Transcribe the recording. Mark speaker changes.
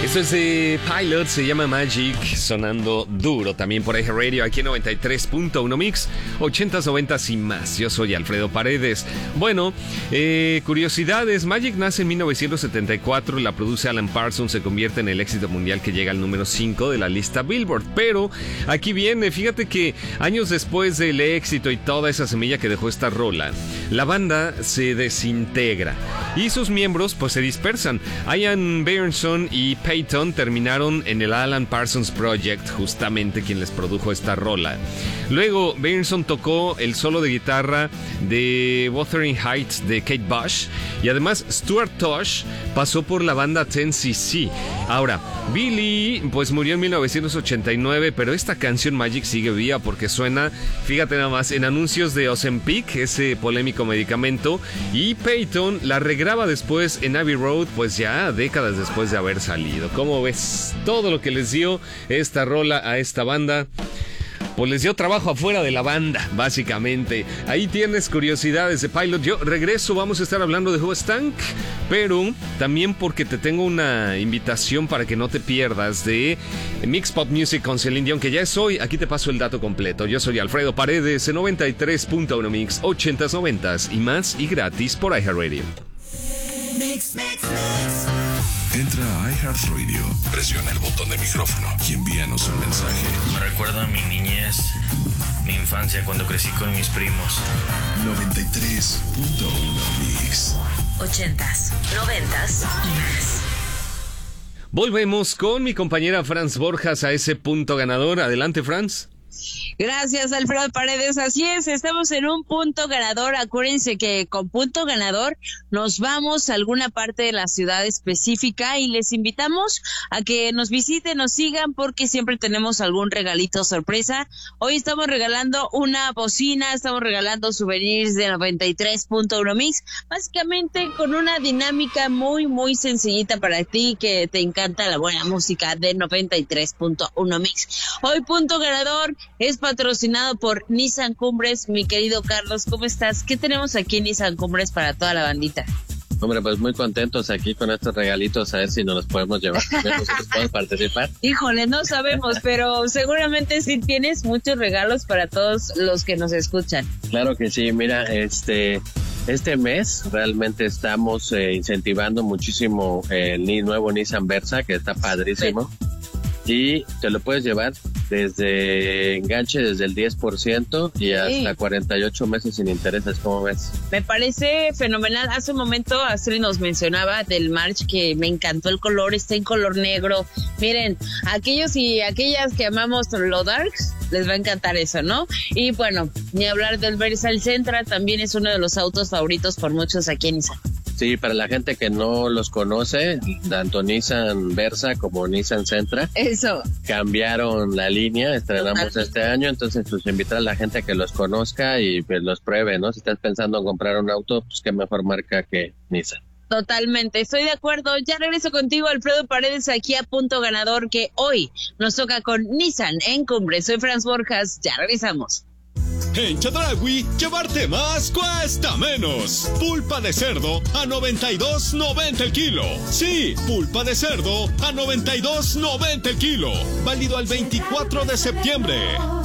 Speaker 1: Esto es de Pilot, se llama Magic, sonando duro también por Eje Radio, aquí en 93.1 Mix, 80s, 90s y más. Yo soy Alfredo Paredes. Bueno, curiosidades. Magic nace en 1974, la produce Alan Parsons, se convierte en el éxito mundial que llega al número 5 de la lista Billboard. Pero aquí viene, fíjate que años después del éxito y toda esa semilla que dejó esta rola, la banda se desintegra y sus miembros pues se dispersan. Ian Berenson y Peyton terminaron en el Alan Parsons Project, justamente quien les produjo esta rola. Luego Berenson tocó el solo de guitarra de Wuthering Heights de Kate Bush y además Stuart Tosh pasó por la banda 10cc. Ahora, Billy pues murió en 1989, pero esta canción Magic sigue viva porque suena, fíjate nada más, en anuncios de Ozempic, ese polémico medicamento, y Peyton la regraba después en Abbey Road, pues ya décadas después de haber salido. ¿Cómo ves? Todo lo que les dio esta rola a esta banda, pues les dio trabajo afuera de la banda, básicamente. Ahí tienes curiosidades de Pilot. Yo regreso, vamos a estar hablando de Who Stank, pero también porque te tengo una invitación para que no te pierdas de Mix Pop Music con Celine Dion, que ya es hoy. Aquí te paso el dato completo. Yo soy Alfredo Paredes, en 93.1 Mix, 80s, 90s y más, y gratis por iHeartRadio.
Speaker 2: Mix, mix, mix.
Speaker 3: Entra a iHeartRadio, presiona el botón de micrófono y envíanos un mensaje.
Speaker 4: Me recuerda a mi niñez, mi infancia cuando crecí con mis primos.
Speaker 3: 93.1 Mix.
Speaker 2: 80s, 90s y más.
Speaker 1: Volvemos con mi compañera Franz Borjas a ese punto ganador. Adelante, Franz.
Speaker 5: Gracias, Alfredo Paredes. Así es, estamos en un punto ganador. Acuérdense que con punto ganador nos vamos a alguna parte de la ciudad específica y les invitamos a que nos visiten, nos sigan, porque siempre tenemos algún regalito sorpresa. Hoy estamos regalando una bocina, estamos regalando souvenirs de 93.1 Mix, básicamente con una dinámica muy, muy sencillita para ti que te encanta la buena música de 93.1 Mix. Hoy punto ganador es patrocinado por Nissan Cumbres. Mi querido Carlos, ¿cómo estás? ¿Qué tenemos aquí en Nissan Cumbres para toda la bandita?
Speaker 6: Hombre, pues muy contentos aquí con estos regalitos, a ver si nos los podemos llevar. ¿Nosotros podemos participar?
Speaker 5: Híjole, no sabemos, pero seguramente sí tienes muchos regalos para todos los que nos escuchan.
Speaker 6: Claro que sí, mira, este mes realmente estamos incentivando muchísimo el nuevo Nissan Versa, que está padrísimo. Sí. Y te lo puedes llevar desde enganche desde el 10% y hasta 48 meses sin intereses. ¿Cómo ves?
Speaker 5: Me parece fenomenal. Hace un momento Astrid nos mencionaba del March, que me encantó el color, está en color negro. Miren, aquellos y aquellas que amamos lo darks, les va a encantar eso, ¿no? Y bueno, ni hablar del Versa Sentra, también es uno de los autos favoritos por muchos aquí en Nissan.
Speaker 6: Sí, para la gente que no los conoce, tanto Nissan Versa como Nissan Sentra,
Speaker 5: eso,
Speaker 6: cambiaron la línea, estrenamos este año, entonces pues invitar a la gente a que los conozca y pues los pruebe, ¿no? Si estás pensando en comprar un auto, pues qué mejor marca que Nissan.
Speaker 5: Totalmente, estoy de acuerdo. Ya regreso contigo, Alfredo Paredes, aquí a punto ganador, que hoy nos toca con Nissan en Cumbre. Soy Franz Borjas, ya regresamos.
Speaker 7: En Chedraui, llevarte más cuesta menos. Pulpa de cerdo a $92.90 el kilo. Sí, pulpa de cerdo a $92.90 el kilo. Válido al 24 de septiembre.